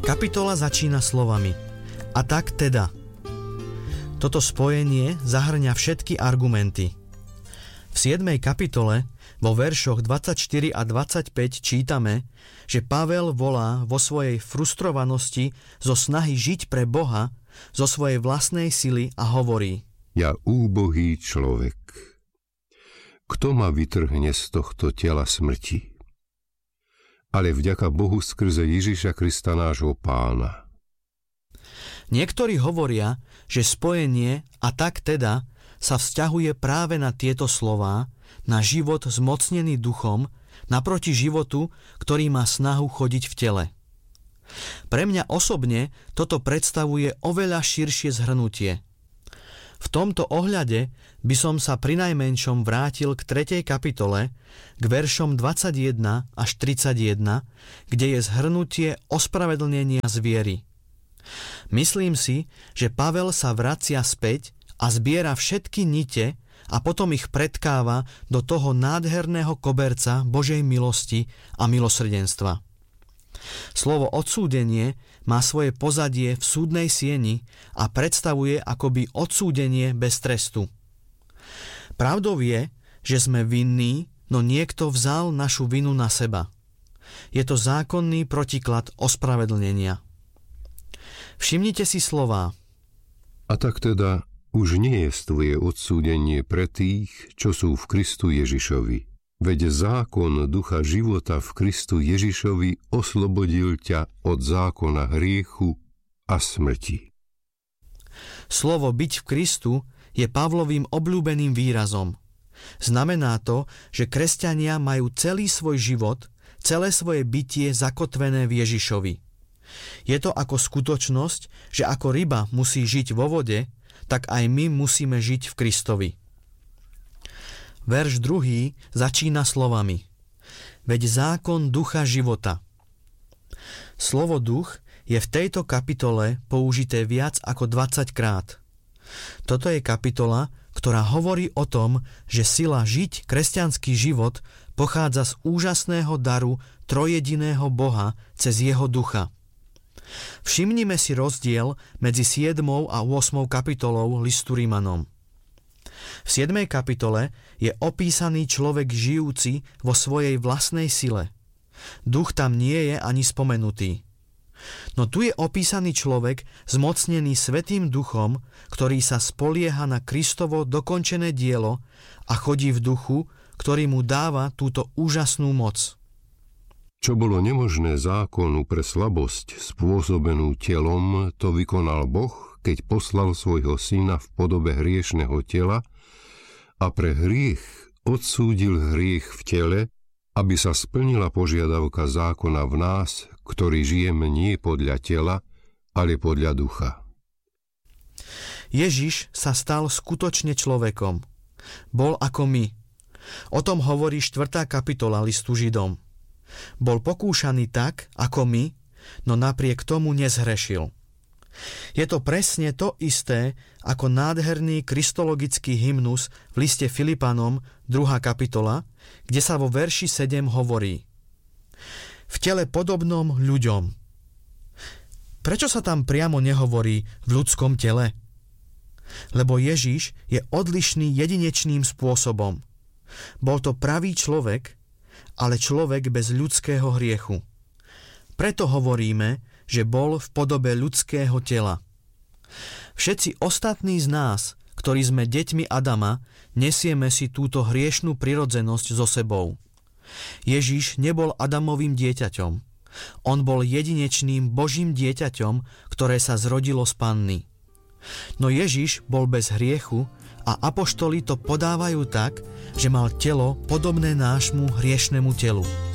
Kapitola začína slovami A tak teda. Toto spojenie zahŕňa všetky argumenty. V 7. kapitole vo veršoch 24 a 25 čítame, že Pavel volá vo svojej frustrovanosti zo snahy žiť pre Boha, zo svojej vlastnej sily a hovorí: Ja úbohý človek, kto ma vytrhne z tohto tela smrti? Ale vďaka Bohu skrze Ježiša Krista nášho Pána. Niektorí hovoria, že spojenie a tak teda sa vzťahuje práve na tieto slová, na život zmocnený duchom, naproti životu, ktorý má snahu chodiť v tele. Pre mňa osobne toto predstavuje oveľa širšie zhrnutie. V tomto ohľade by som sa prinajmenšom vrátil k 3. kapitole, k veršom 21 až 31, kde je zhrnutie ospravedlnenia z viery. Myslím si, že Pavel sa vracia späť a zbiera všetky nite a potom ich pretkáva do toho nádherného koberca Božej milosti a milosrdenstva. Slovo odsúdenie má svoje pozadie v súdnej sieni a predstavuje akoby odsúdenie bez trestu. Pravdou je, že sme vinní, no niekto vzal našu vinu na seba. Je to zákonný protiklad ospravedlnenia. Všimnite si slová. A tak teda už nie je tvoje odsúdenie pre tých, čo sú v Kristu Ježišovi. Veď zákon ducha života v Kristu Ježišovi oslobodil ťa od zákona hriechu a smrti. Slovo byť v Kristu je Pavlovým obľúbeným výrazom. Znamená to, že kresťania majú celý svoj život, celé svoje bytie zakotvené v Ježišovi. Je to ako skutočnosť, že ako ryba musí žiť vo vode, tak aj my musíme žiť v Kristovi. Verš 2 začína slovami Veď zákon ducha života. Slovo duch je v tejto kapitole použité viac ako 20 krát. Toto je kapitola, ktorá hovorí o tom, že sila žiť kresťanský život pochádza z úžasného daru trojjediného Boha cez jeho ducha. Všimnime si rozdiel medzi 7. a 8. kapitolou listu Rimanom. V 7. kapitole je opísaný človek žijúci vo svojej vlastnej sile. Duch tam nie je ani spomenutý. No tu je opísaný človek zmocnený Svätým Duchom, ktorý sa spolieha na Kristovo dokončené dielo a chodí v duchu, ktorý mu dáva túto úžasnú moc. Čo bolo nemožné zákonu pre slabosť spôsobenú telom, to vykonal Boh, keď poslal svojho syna v podobe hriešneho tela a pre hriech odsúdil hriech v tele, aby sa splnila požiadavka zákona v nás, ktorí žijeme nie podľa tela, ale podľa ducha. Ježiš sa stal skutočne človekom. Bol ako my. O tom hovorí 4. kapitola listu Židom. Bol pokúšaný tak, ako my, no napriek tomu nezhrešil. Je to presne to isté, ako nádherný kristologický hymnus v liste Filipanom, 2. kapitola, kde sa vo verši 7 hovorí v tele podobnom ľuďom. Prečo sa tam priamo nehovorí v ľudskom tele? Lebo Ježiš je odlišný jedinečným spôsobom. Bol to pravý človek, ale človek bez ľudského hriechu. Preto hovoríme, že bol v podobe ľudského tela. Všetci ostatní z nás, ktorí sme deťmi Adama, nesieme si túto hriešnú prirodzenosť so sebou. Ježiš nebol Adamovým dieťaťom. On bol jedinečným Božím dieťaťom, ktoré sa zrodilo z panny. No Ježiš bol bez hriechu a apoštoli to podávajú tak, že mal telo podobné nášmu hriešnemu telu.